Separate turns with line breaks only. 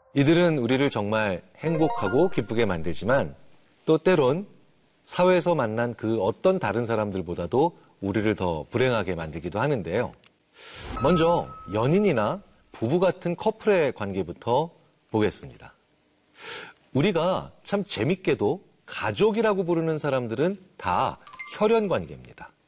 이들은 우리를 정말 행복하고 기쁘게 만들지만 또 때론 사회에서 만난 그 어떤 다른 사람들보다도 우리를 더 불행하게 만들기도 하는데요. 먼저 연인이나 부부 같은 커플의 관계부터 보겠습니다. 우리가 참 재밌게도 가족이라고 부르는 사람들은 다 혈연 관계입니다.